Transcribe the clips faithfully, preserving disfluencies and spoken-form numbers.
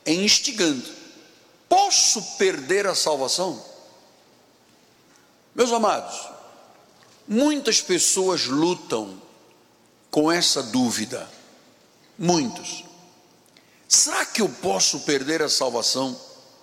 é instigante. Posso perder a salvação? Meus amados, muitas pessoas lutam com essa dúvida. Muitos. Será que eu posso perder a salvação?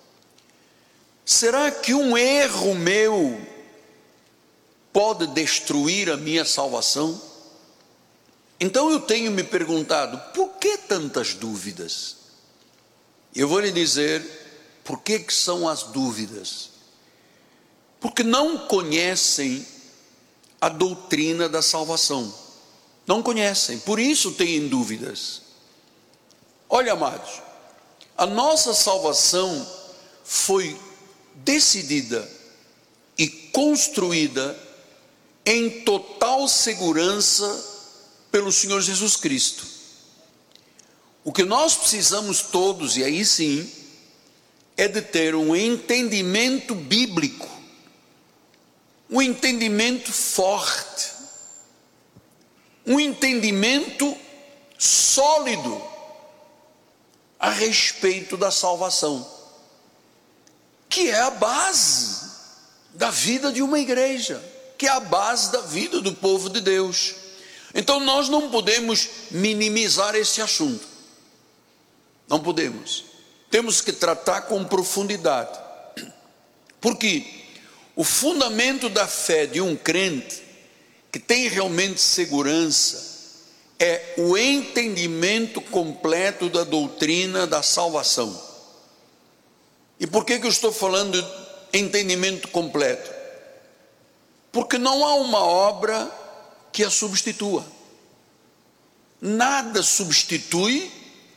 Será que um erro meu pode destruir a minha salvação? Então eu tenho me perguntado, por que tantas dúvidas? Eu vou lhe dizer por que que são as dúvidas. Porque não conhecem a doutrina da salvação. Não conhecem, por isso têm dúvidas. Olha, amados, a nossa salvação foi decidida e construída em total segurança pelo Senhor Jesus Cristo. O que nós precisamos todos, e aí sim, é de ter um entendimento bíblico, um entendimento forte, um entendimento sólido a respeito da salvação, que é a base da vida de uma igreja, que é a base da vida do povo de Deus. Então nós não podemos minimizar esse assunto, não podemos, temos que tratar com profundidade, porque o fundamento da fé de um crente, que tem realmente segurança, é o entendimento completo da doutrina da salvação. E por que que eu estou falando de entendimento completo? Porque não há uma obra que a substitua. Nada substitui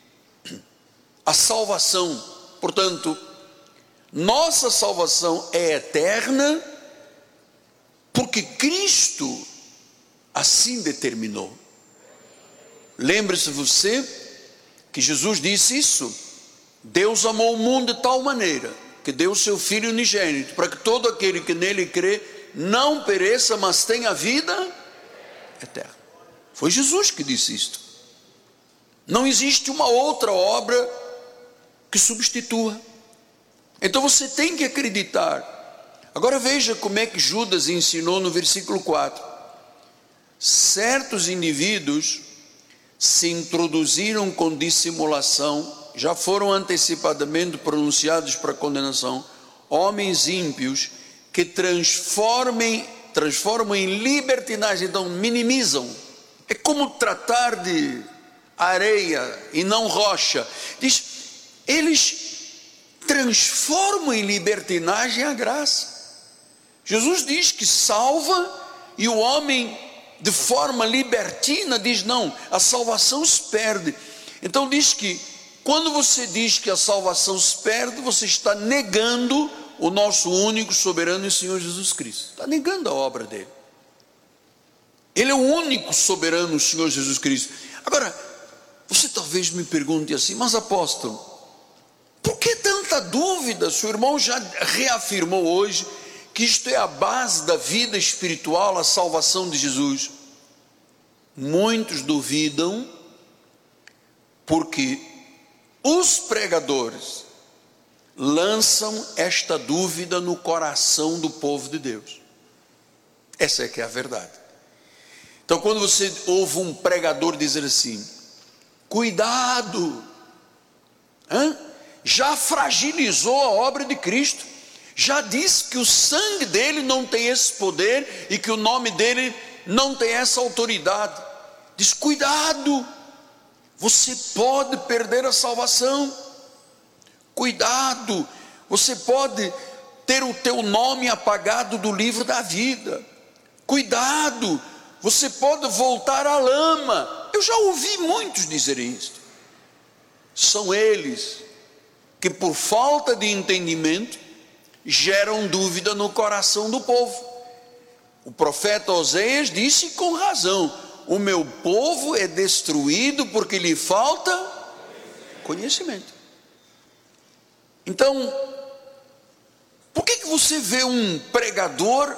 a salvação. Portanto, nossa salvação é eterna, porque Cristo assim determinou. Lembre-se você que Jesus disse isso: Deus amou o mundo de tal maneira que deu o seu Filho unigênito, para que todo aquele que nele crê não pereça, mas tenha vida eterna. Foi Jesus que disse isto. Não existe uma outra obra que substitua. Então você tem que acreditar. Agora veja como é que Judas ensinou no versículo quatro. Certos indivíduos se introduziram com dissimulação, já foram antecipadamente pronunciados para condenação, homens ímpios que transformem, transformam em libertinagem, então minimizam. É como tratar de areia e não rocha. Diz, eles transformam em libertinagem a graça. Jesus diz que salva, e o homem de forma libertina diz não, a salvação se perde. Então diz que quando você diz que a salvação se perde, você está negando o nosso único, soberano e Senhor Jesus Cristo. Está negando a obra dele. Ele é o único soberano, Senhor Jesus Cristo. Agora, você talvez me pergunte assim, mas apóstolo, por que tanta dúvida? Seu irmão já reafirmou hoje que isto é a base da vida espiritual, a salvação de Jesus. Muitos duvidam porque os pregadores lançam esta dúvida no coração do povo de Deus. Essa é que é a verdade. Então quando você ouve um pregador dizer assim, cuidado, hein? Já fragilizou a obra de Cristo, já disse que o sangue dele não tem esse poder e que o nome dele não tem essa autoridade. Diz, cuidado, você pode perder a salvação. Cuidado, você pode ter o teu nome apagado do livro da vida. Cuidado, você pode voltar à lama. Eu já ouvi muitos dizerem isto. São eles que por falta de entendimento geram dúvida no coração do povo. O profeta Oséias disse com razão, o meu povo é destruído porque lhe falta conhecimento. Então, por que que você vê um pregador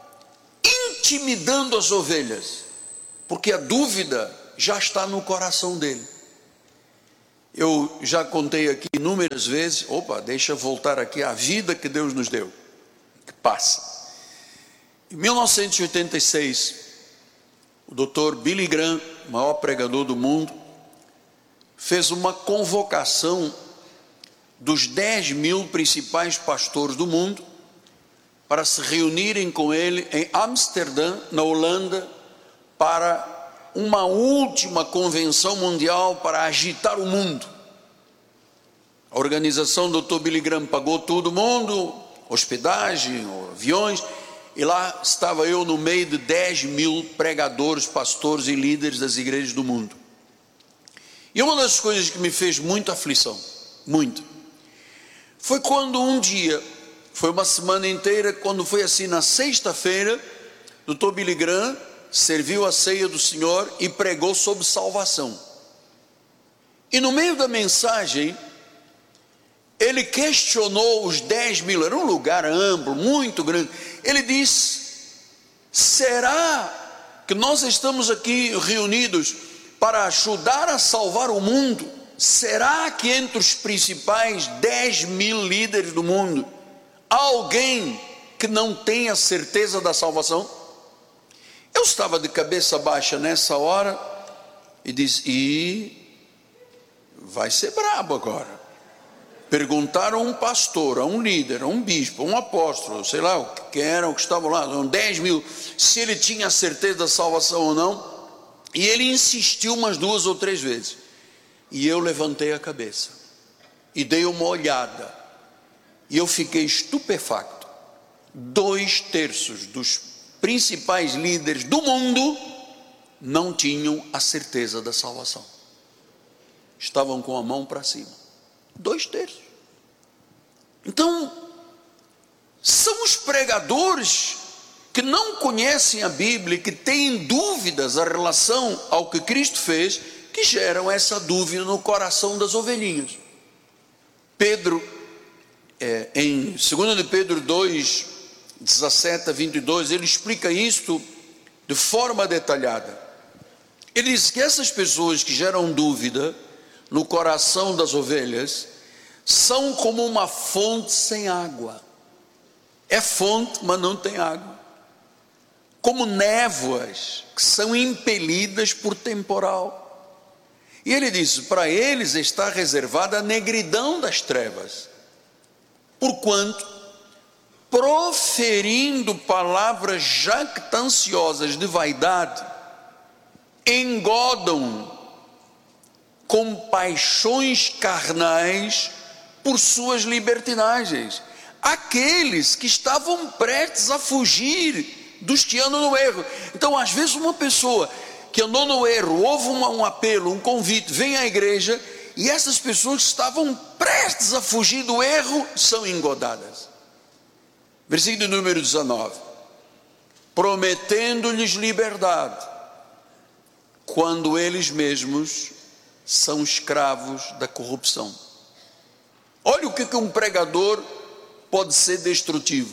intimidando as ovelhas? Porque a dúvida já está no coração dele. Eu já contei aqui inúmeras vezes, opa, deixa eu voltar aqui à vida que Deus nos deu, que passa. Em mil novecentos e oitenta e seis, o doutor Billy Graham, o maior pregador do mundo, fez uma convocação dos dez mil principais pastores do mundo para se reunirem com ele em Amsterdã, na Holanda, para uma última convenção mundial para agitar o mundo. A organização do doutor Billy Graham pagou todo mundo, hospedagem, aviões, e lá estava eu no meio de dez mil pregadores, pastores e líderes das igrejas do mundo. E uma das coisas que me fez muita aflição, muito, foi quando um dia, foi uma semana inteira, quando foi assim na sexta-feira, o doutor Billy Graham serviu a ceia do Senhor e pregou sobre salvação. E no meio da mensagem, ele questionou os dez mil, era um lugar amplo, muito grande. Ele disse: será que nós estamos aqui reunidos para ajudar a salvar o mundo? Será que entre os principais dez mil líderes do mundo, há alguém que não tenha certeza da salvação? Eu estava de cabeça baixa nessa hora e disse: e vai ser brabo agora. Perguntaram a um pastor, a um líder, a um bispo, a um apóstolo, sei lá, quem eram que estavam lá, eram dez mil, se ele tinha certeza da salvação ou não. E ele insistiu umas duas ou três vezes. E eu levantei a cabeça e dei uma olhada, e eu fiquei estupefacto. Dois terços dos principais líderes do mundo não tinham a certeza da salvação. Estavam com a mão para cima. Dois terços. Então, são os pregadores que não conhecem a Bíblia, que têm dúvidas em relação ao que Cristo fez, que geram essa dúvida no coração das ovelhinhas. Pedro, é, em dois de Pedro dois, dezessete a vinte e dois, ele explica isto de forma detalhada. Ele diz que essas pessoas que geram dúvida no coração das ovelhas são como uma fonte sem água. É fonte, mas não tem água. Como névoas que são impelidas por temporal. E ele diz: para eles está reservada a negridão das trevas, porquanto, proferindo palavras jactanciosas de vaidade, engodam com paixões carnais por suas libertinagens aqueles que estavam prestes a fugir dos que andam no erro. Então, às vezes, uma pessoa que andou no erro, houve uma, um apelo, um convite, vem à igreja, e essas pessoas que estavam prestes a fugir do erro são engodadas. Versículo número dezenove: prometendo-lhes liberdade, quando eles mesmos são escravos da corrupção. Olha o que, que um pregador pode ser destrutivo.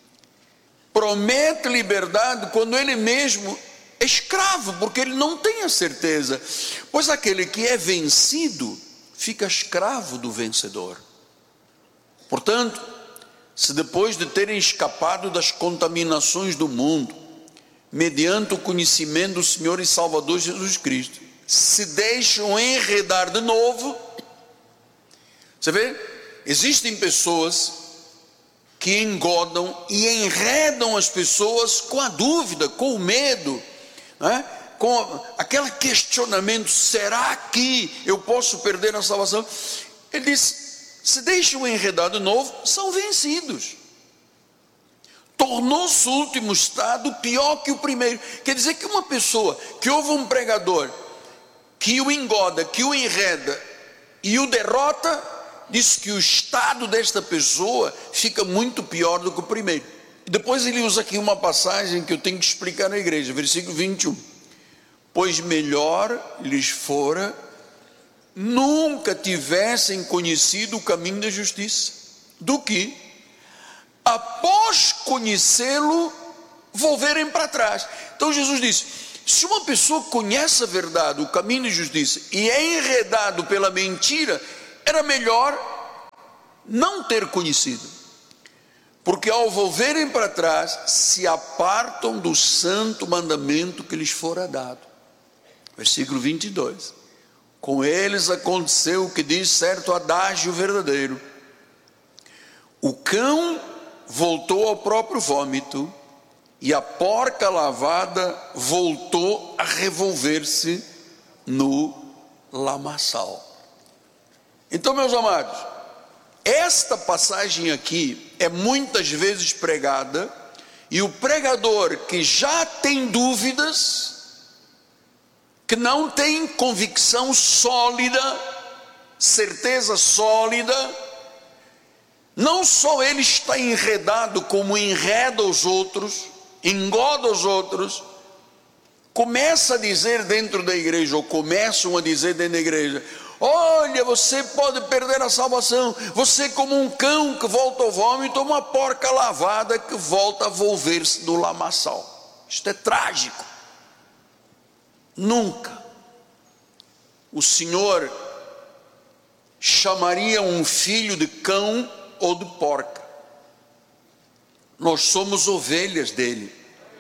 Promete liberdade quando ele mesmo é escravo, porque ele não tem a certeza. Pois aquele que é vencido fica escravo do vencedor. Portanto, se depois de terem escapado das contaminações do mundo, mediante o conhecimento do Senhor e Salvador Jesus Cristo, se deixam enredar de novo, você vê, existem pessoas que engodam e enredam as pessoas com a dúvida, com o medo, né? Com aquele questionamento: será que eu posso perder a salvação? Ele diz: se deixam enredar de novo, são vencidos. Tornou-se o último estado pior que o primeiro. Quer dizer que uma pessoa que ouve um pregador que o engoda, que o enreda e o derrota, diz que o estado desta pessoa fica muito pior do que o primeiro. Depois ele usa aqui uma passagem que eu tenho que explicar na igreja, versículo vinte e um: pois melhor lhes fora nunca tivessem conhecido o caminho da justiça, do que, após conhecê-lo, volverem para trás. Então Jesus disse: Se uma pessoa conhece a verdade, o caminho de justiça, e é enredado pela mentira, era melhor não ter conhecido, porque ao volverem para trás, se apartam do santo mandamento que lhes fora dado. Versículo vinte e dois. Com eles aconteceu o que diz certo adágio verdadeiro: o cão voltou ao próprio vômito, e a porca lavada voltou a revolver-se no lamaçal. Então, meus amados, esta passagem aqui é muitas vezes pregada, e o pregador que já tem dúvidas, que não tem convicção sólida, certeza sólida, não só ele está enredado, como enreda os outros, engoda os outros, começa a dizer dentro da igreja, ou começam a dizer dentro da igreja: olha, você pode perder a salvação, você é como um cão que volta ao vômito, ou uma porca lavada que volta a volver-se no lamaçal. Isto é trágico. Nunca o Senhor chamaria um filho de cão ou de porca. Nós somos ovelhas dele,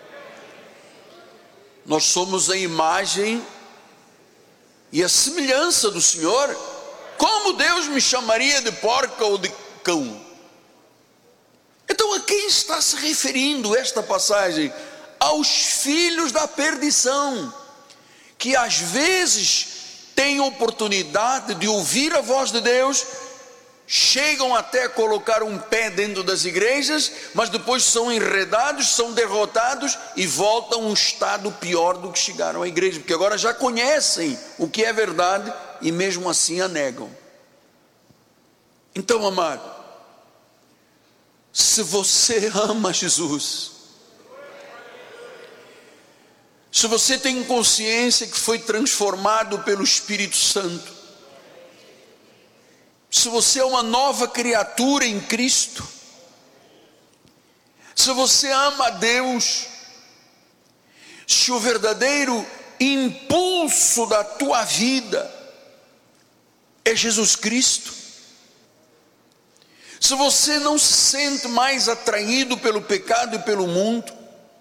nós somos a imagem e a semelhança do Senhor. Como Deus me chamaria de porca ou de cão? Então, a quem está se referindo esta passagem? Aos filhos da perdição, que às vezes têm oportunidade de ouvir a voz de Deus, chegam até a colocar um pé dentro das igrejas, mas depois são enredados, são derrotados e voltam a um estado pior do que chegaram à igreja, porque agora já conhecem o que é verdade e mesmo assim a negam. Então, amado, se você ama Jesus, se você tem consciência que foi transformado pelo Espírito Santo, se você é uma nova criatura em Cristo, se você ama a Deus, se o verdadeiro impulso da tua vida é Jesus Cristo, se você não se sente mais atraído pelo pecado e pelo mundo,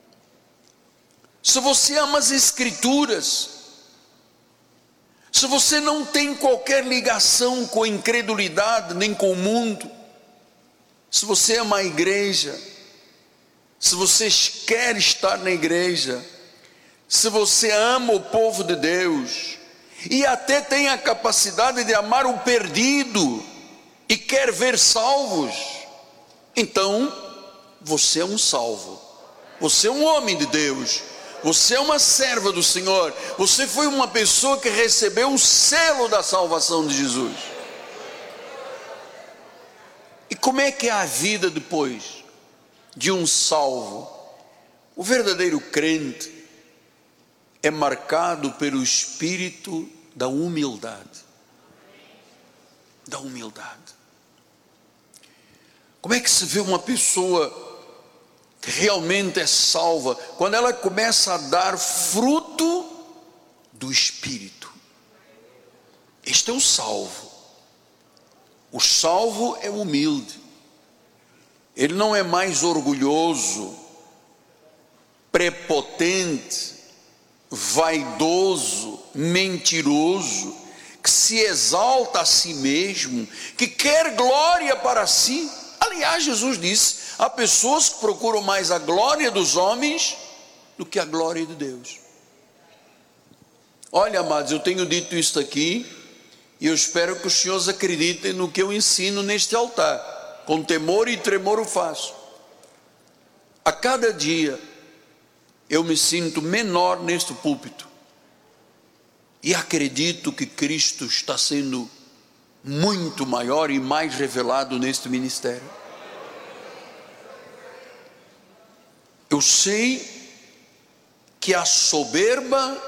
se você ama as Escrituras, se você não tem qualquer ligação com a incredulidade, nem com o mundo, se você ama a igreja, se você quer estar na igreja, se você ama o povo de Deus, e até tem a capacidade de amar o perdido, e quer ver salvos, então você é um salvo, você é um homem de Deus, você é uma serva do Senhor, você foi uma pessoa que recebeu o selo da salvação de Jesus. E como é que é a vida depois de um salvo? O verdadeiro crente é marcado pelo espírito da humildade. Da humildade. Como é que se vê uma pessoa que realmente é salva? Quando ela começa a dar fruto do Espírito. Este é o salvo. O salvo é humilde. Ele não é mais orgulhoso, prepotente, vaidoso, mentiroso, que se exalta a si mesmo, que quer glória para si. Aliás, Jesus disse: há pessoas que procuram mais a glória dos homens do que a glória de Deus. Olha, amados, eu tenho dito isto aqui, e eu espero que os senhores acreditem no que eu ensino neste altar. Com temor e tremor o faço. A cada dia eu me sinto menor neste púlpito, e acredito que Cristo está sendo muito maior e mais revelado neste ministério. Eu sei que a soberba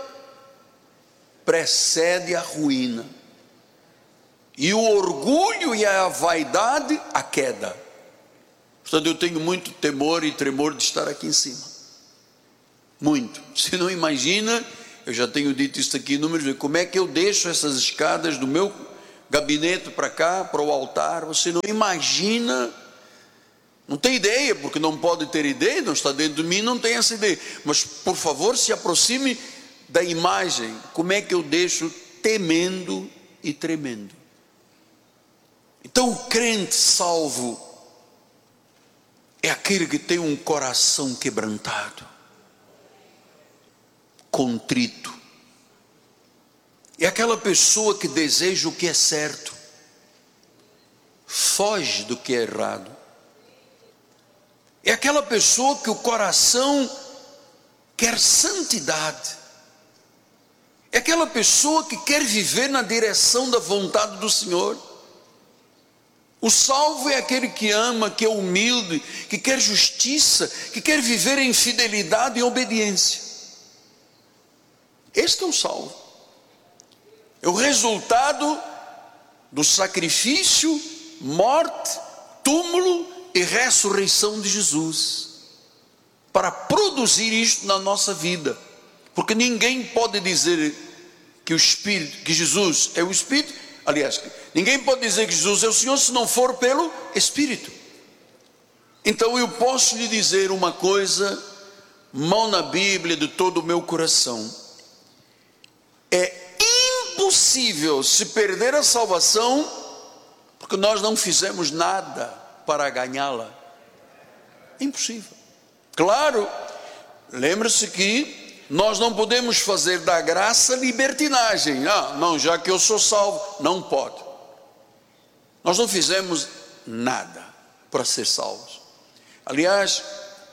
precede a ruína, e o orgulho e a vaidade a queda. Portanto, eu tenho muito temor e tremor de estar aqui em cima. Muito. Você não imagina, eu já tenho dito isso aqui inúmeras vezes, como é que eu deixo essas escadas do meu gabinete para cá, para o altar. Você não imagina, não tem ideia, porque não pode ter ideia, não está dentro de mim, não tem essa ideia. Mas por favor, se aproxime da imagem, como é que eu deixo temendo e tremendo. Então o crente salvo é aquele que tem um coração quebrantado, contrito. É aquela pessoa que deseja o que é certo, foge do que é errado. É aquela pessoa que o coração quer santidade. É aquela pessoa que quer viver na direção da vontade do Senhor. O salvo é aquele que ama, que é humilde, que quer justiça, que quer viver em fidelidade e obediência. Este é o salvo. É o resultado do sacrifício, morte, túmulo e ressurreição de Jesus, para produzir isto na nossa vida. Porque ninguém pode dizer que o Espírito, que Jesus é o Espírito, aliás, ninguém pode dizer que Jesus é o Senhor se não for pelo Espírito. Então eu posso lhe dizer uma coisa, mão na Bíblia de todo o meu coração: é impossível se perder a salvação, porque nós não fizemos nada para ganhá-la. Impossível. Claro, lembre-se que nós não podemos fazer da graça libertinagem. Ah, não, já que eu sou salvo, não pode. Nós não fizemos nada para ser salvos. Aliás,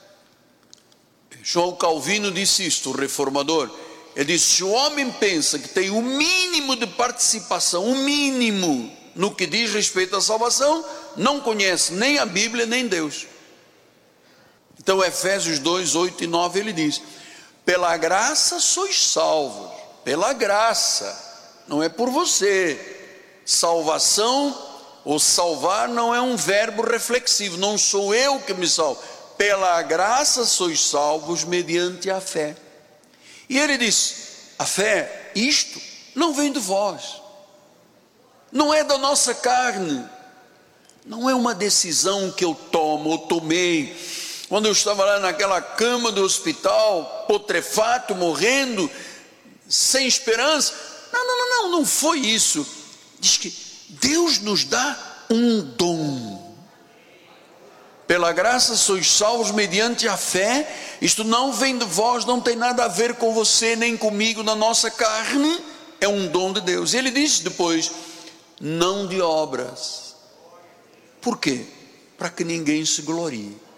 João Calvino disse isto, o reformador. Ele disse: se o homem pensa que tem o mínimo de participação, o mínimo no que diz respeito à salvação, não conhece nem a Bíblia nem Deus. Então Efésios dois, oito e nove ele diz: pela graça sois salvos, pela graça, não é por você. Salvação ou salvar não é um verbo reflexivo, não sou eu que me salvo. Pela graça sois salvos mediante a fé. E ele diz: a fé, isto não vem de vós, não é da nossa carne, não é uma decisão que eu tomo ou tomei quando eu estava lá naquela cama do hospital, putrefato, morrendo, sem esperança. Não, não, não, não, não foi isso. Diz que Deus nos dá um dom. Pela graça sois salvos mediante a fé. Isto não vem de vós, não tem nada a ver com você nem comigo, na nossa carne. É um dom de Deus. Ele diz depois: não de obras. Por quê? Para que ninguém se glorie.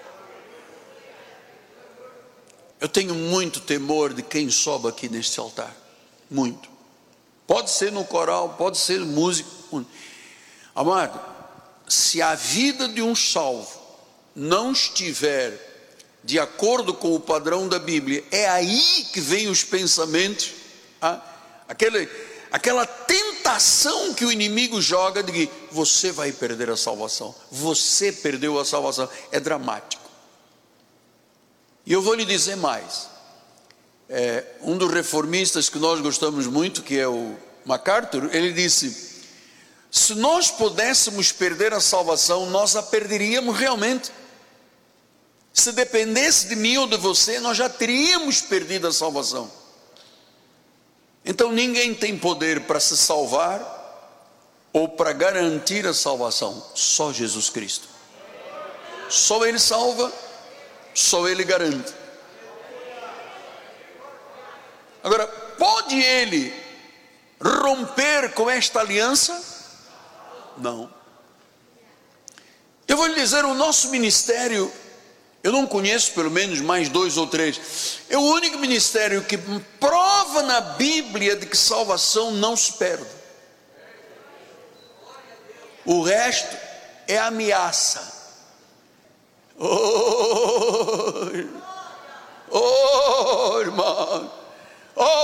Eu tenho muito temor de quem sobe aqui neste altar, muito. Pode ser no coral, pode ser músico. Amado, se a vida de um salvo não estiver de acordo com o padrão da Bíblia, é aí que vem os pensamentos, ah, aquele, aquela tentação que o inimigo joga de que você vai perder a salvação, você perdeu a salvação. É dramático. E eu vou lhe dizer mais, é, um dos reformistas que nós gostamos muito, que é o MacArthur, ele disse: se nós pudéssemos perder a salvação, nós a perderíamos realmente. Se dependesse de mim ou de você, nós já teríamos perdido a salvação. Então ninguém tem poder para se salvar ou para garantir a salvação, só Jesus Cristo. Só Ele salva, só Ele garante. Agora, pode Ele romper com esta aliança? Não. Eu vou lhe dizer, o nosso ministério, eu não conheço pelo menos mais dois ou três, é o único ministério que prova na Bíblia de que salvação não se perde. O resto é ameaça. Oh, oh irmão, oh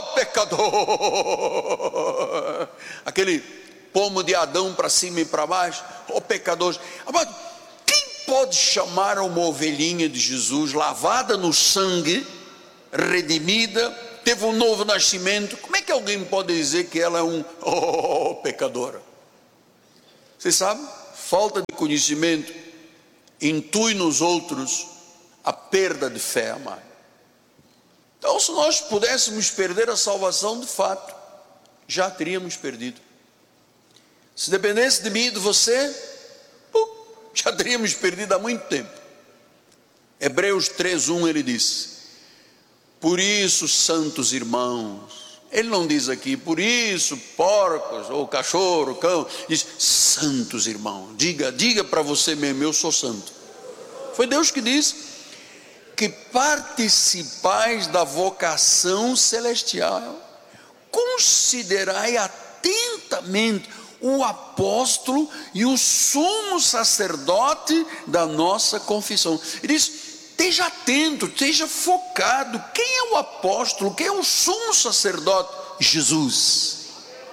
pecador, aquele pomo de Adão para cima e para baixo, oh pecadores. Amado, quem pode chamar uma ovelhinha de Jesus lavada no sangue, redimida, teve um novo nascimento. Como é que alguém pode dizer que ela é um oh, pecadora? Você sabe, falta de conhecimento intui nos outros a perda de fé, amado. Então, se nós pudéssemos perder a salvação, de fato, já teríamos perdido. Se dependesse de mim e de você, uh, já teríamos perdido há muito tempo. Hebreus três, um, ele diz: por isso, santos irmãos, ele não diz aqui, por isso, porcos, ou cachorro, cão, diz, santos irmãos, diga, diga para você mesmo, eu sou santo. Foi Deus que disse, que participais da vocação celestial, considerai atentamente o apóstolo e o sumo sacerdote da nossa confissão. Ele diz, esteja atento, esteja focado. Quem é o apóstolo? Quem é o sumo sacerdote? Jesus.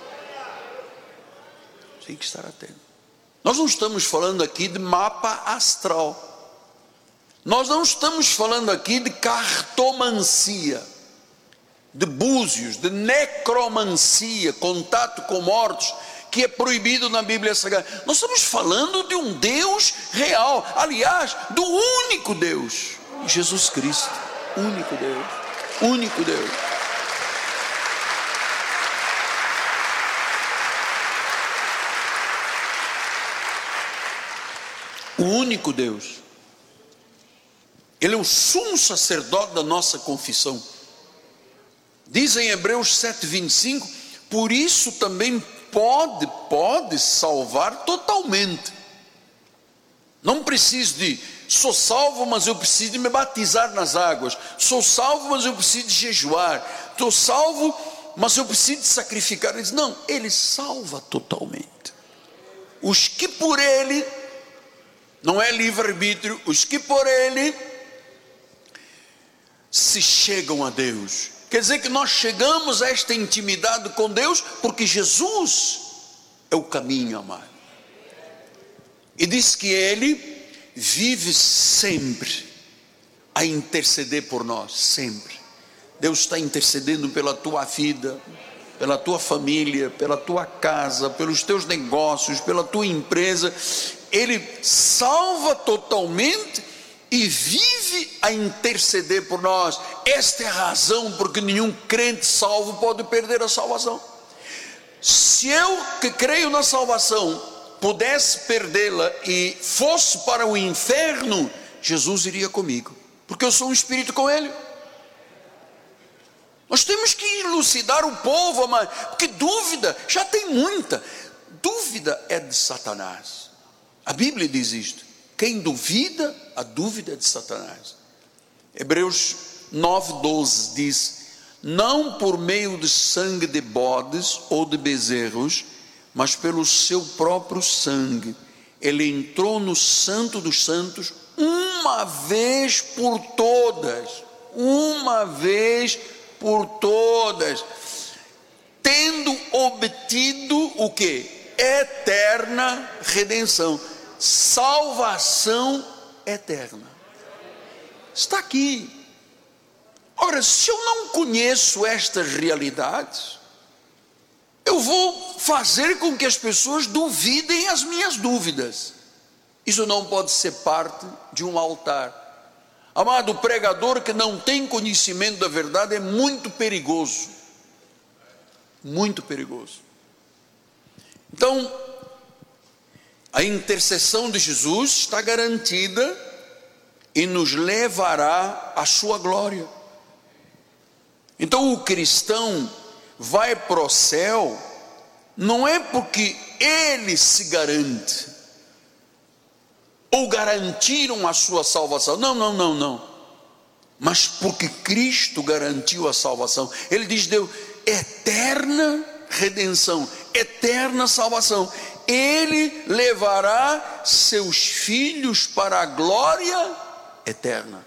Tem que estar atento. Nós não estamos falando aqui de mapa astral. Nós não estamos falando aqui de cartomancia, de búzios, de necromancia, contato com mortos, que é proibido na Bíblia Sagrada. Nós estamos falando de um Deus real, aliás, do único Deus, Jesus Cristo, único Deus, único Deus. O único Deus. Ele é o sumo sacerdote da nossa confissão. Diz em Hebreus sete, vinte e cinco, por isso também pode, pode salvar totalmente. Não preciso de, sou salvo, mas eu preciso de me batizar nas águas. Sou salvo, mas eu preciso de jejuar. Estou salvo, mas eu preciso de sacrificar. Ele diz, não, ele salva totalmente. Os que por ele, não é livre-arbítrio, os que por ele se chegam a Deus. Quer dizer que nós chegamos a esta intimidade com Deus porque Jesus é o caminho, amado. E diz que Ele vive sempre a interceder por nós, sempre. Deus está intercedendo pela tua vida, pela tua família, pela tua casa, pelos teus negócios, pela tua empresa. Ele salva totalmente e vive a interceder por nós. Esta é a razão porque nenhum crente salvo pode perder a salvação. Se eu que creio na salvação pudesse perdê-la e fosse para o inferno, Jesus iria comigo, porque eu sou um espírito com Ele. Nós temos que elucidar o povo, amado, porque dúvida já tem muita. Dúvida é de Satanás. A Bíblia diz isto. Quem duvida, a dúvida é de Satanás. Hebreus nove, doze diz, não por meio de sangue de bodes ou de bezerros, mas pelo seu próprio sangue, ele entrou no santo dos santos uma vez por todas, uma vez por todas, tendo obtido o que? Eterna redenção. Salvação eterna. Está aqui. Ora, se eu não conheço estas realidades, eu vou fazer com que as pessoas duvidem as minhas dúvidas. Isso não pode ser parte de um altar. Amado, o pregador que não tem conhecimento da verdade é muito perigoso. Muito perigoso. Então, a intercessão de Jesus está garantida e nos levará à sua glória. Então o cristão vai para o céu, não é porque ele se garante, ou garantiram a sua salvação, não, não, não, não, mas porque Cristo garantiu a salvação. Ele diz, deu eterna redenção, eterna salvação. Ele levará seus filhos para a glória eterna.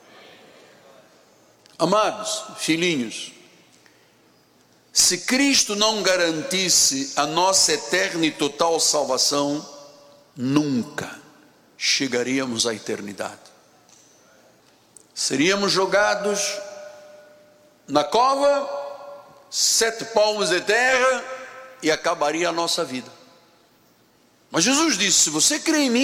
Amados filhinhos, se Cristo não garantisse a nossa eterna e total salvação, nunca chegaríamos à eternidade. Seríamos jogados na cova, sete palmos de terra e acabaria a nossa vida. Mas Jesus disse: se você crê em mim,